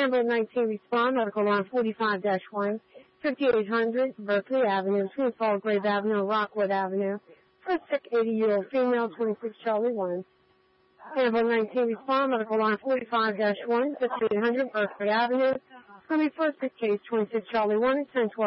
Ambulance 19 respond, medical line 45-1, 5800 Berkeley Avenue, Twin Falls Grave Avenue, Rockwood Avenue. For a sick 80-year-old female, 26 Charlie 1. Ambulance 19 respond, medical line 45-1, 5800 Berkeley Avenue. 21st case, 26 Charlie 1, 1012.